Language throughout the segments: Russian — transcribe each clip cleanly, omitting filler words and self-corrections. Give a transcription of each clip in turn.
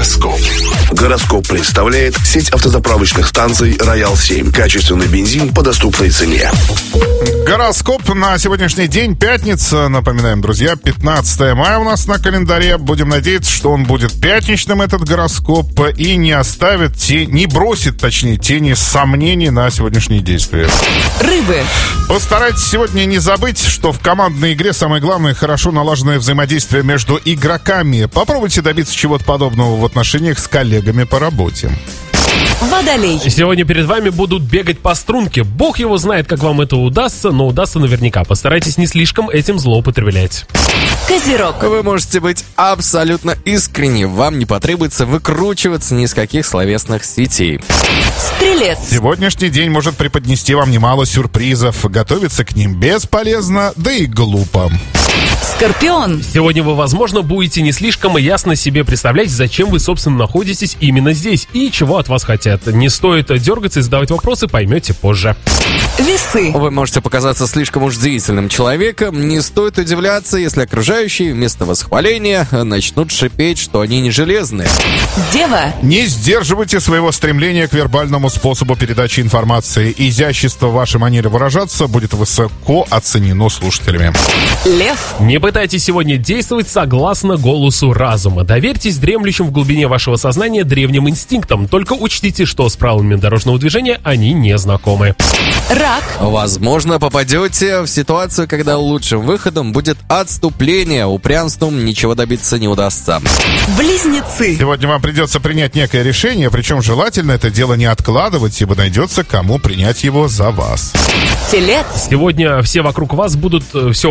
Гороскоп. Гороскоп представляет сеть автозаправочных станций «Роял-7». Качественный бензин по доступной цене. Гороскоп на сегодняшний день, пятница. Напоминаем, друзья, 15 мая у нас на календаре. Будем надеяться, что он будет пятничным, этот гороскоп, и не оставит, не бросит, точнее, тени сомнений на сегодняшние действия. Рыбы. Постарайтесь сегодня не забыть, что в командной игре самое главное — хорошо налаженное взаимодействие между игроками. Попробуйте добиться чего-то подобного в отношениях с коллегами по работе. Водолей. Сегодня перед вами будут бегать по струнке. Бог его знает, как вам это удастся, но удастся наверняка. Постарайтесь не слишком этим злоупотреблять. Козерог. Вы можете быть абсолютно искренни. Вам не потребуется выкручиваться ни из каких словесных сетей. Стрелец. Сегодняшний день может преподнести вам немало сюрпризов. Готовиться к ним бесполезно, да и глупо. Скорпион. Сегодня вы, возможно, будете не слишком ясно себе представлять, зачем вы, собственно, находитесь именно здесь и чего от вас хотят. Не стоит дергаться и задавать вопросы, поймете позже. Весы. Вы можете показаться слишком уж деятельным человеком. Не стоит удивляться, если окружающие вместо восхваления начнут шипеть, что они не железные. Дева. Не сдерживайте своего стремления к вербальному способу передачи информации. Изящество в вашей манере выражаться будет высоко оценено слушателями. Лев. Не пытайтесь сегодня действовать согласно голосу разума. Доверьтесь дремлющим в глубине вашего сознания древним инстинктам. Только учтите, что с правилами дорожного движения они не знакомы. Рак. Возможно, попадете в ситуацию, когда лучшим выходом будет отступление. Упрямством ничего добиться не удастся. Близнецы. Сегодня вам придется принять некое решение, причем желательно это дело не откладывать, ибо найдется, кому принять его за вас. Телец. Сегодня все вокруг вас будет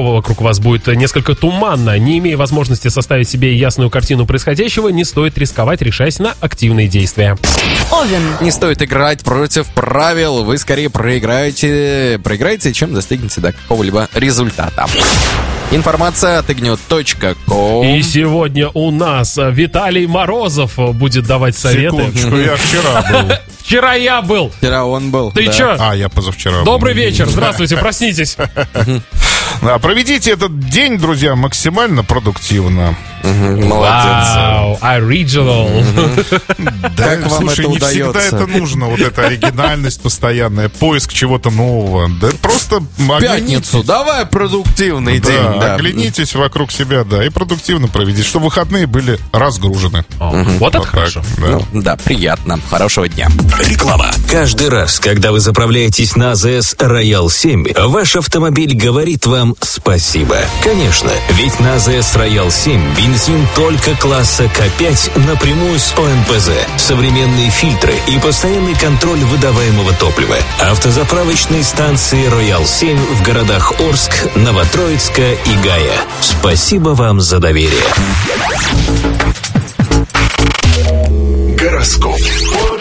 несколько туманно. Не имея возможности составить себе ясную картину происходящего, не стоит рисковать, решаясь на активные действия. Овен. Не стоит играть против правил. Вы скорее проиграете, чем достигнете до какого-либо результата. Информация от игнет.ком. И сегодня у нас Виталий Морозов будет давать советы. Секундочку, я вчера был. Вчера я был. Вчера он был. Ты да. чё? Я позавчера был. Добрый вечер, здравствуйте, проснитесь. Проведите этот день, друзья, максимально продуктивно. Молодец. Вау, original. Да, Как вам слушай, это не всегда удается? это нужно, вот эта оригинальность постоянная, поиск чего-то нового. Да просто Пятницу, давай продуктивный день. Да. Оглянитесь вокруг себя, да, и продуктивно проведите, чтобы выходные были разгружены. Вот это Вот хорошо. так, да. Да, приятно. Хорошего дня. Реклама. Каждый раз, когда вы заправляетесь на АЗС Роял-7, ваш автомобиль говорит вам спасибо. Конечно, ведь на АЗС Роял-7 бензин только класса К5 напрямую с ОМПЗ, современные фильтры и постоянный контроль выдаваемого топлива. Автозаправочные станции Роял-7 в городах Орск, Новотроицка и Гая. Спасибо вам за доверие. Гороскоп.